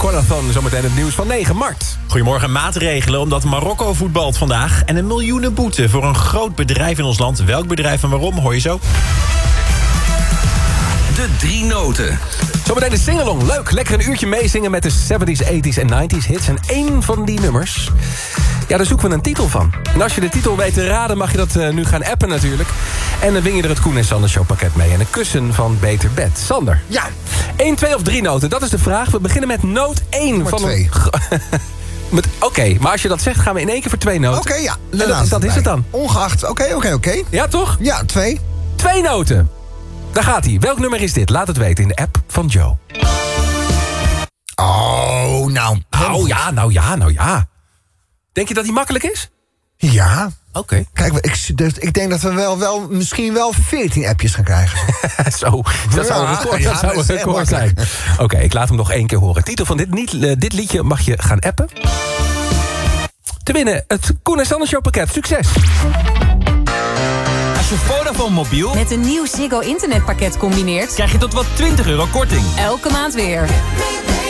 Corazon. Zometeen het nieuws van 9 maart. Goedemorgen, maatregelen omdat Marokko voetbalt vandaag. En een miljoenenboete voor een groot bedrijf in ons land. Welk bedrijf en waarom, hoor je zo. De 3 noten. Zometeen de singalong. Leuk, lekker een uurtje meezingen met de 70s, 80s en 90s hits. En één van die nummers, ja, daar zoeken we een titel van. En als je de titel weet te raden, mag je dat nu gaan appen natuurlijk. En dan win je er het Koen en Sander Show pakket mee. En een kussen van Beter Bed. Sander. Ja. 1, 2 of 3 noten, dat is de vraag. We beginnen met noot 1 maar van 2. Oké, maar als je dat zegt, gaan we in één keer voor 2 noten. Oké, ja. En dat is het dan. Ongeacht. Oké. Ja, toch? Ja, 2. 2 noten. Daar gaat hij. Welk nummer is dit? Laat het weten in de app van Joe. Oh, nou. Nou ja. Denk je dat die makkelijk is? Ja. Oké. Kijk, ik denk dat we misschien wel 14 appjes gaan krijgen. Zo, dat zou een record, dat zou een record zijn. Oké, ik laat hem nog 1 keer horen. Titel van dit liedje mag je gaan appen. Te winnen het Koen en Sander Show pakket. Succes! Als je Vodafone mobiel met een nieuw Ziggo internetpakket combineert, krijg je tot wel €20 korting. Elke maand weer.